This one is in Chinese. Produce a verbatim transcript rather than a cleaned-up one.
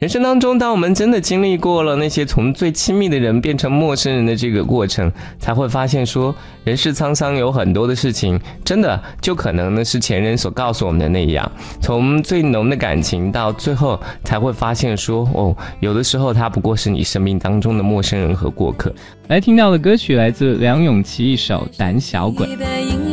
人生当中，当我们真的经历过了那些从最亲密的人变成陌生人的这个过程，才会发现说人世沧桑，有很多的事情真的就可能呢是前人所告诉我们的那样，从最浓的感情到最后才会发现说哦，有的时候他不过是你生命当中的陌生人和过客。 来听到的歌曲来自梁咏琪一首《胆小鬼》。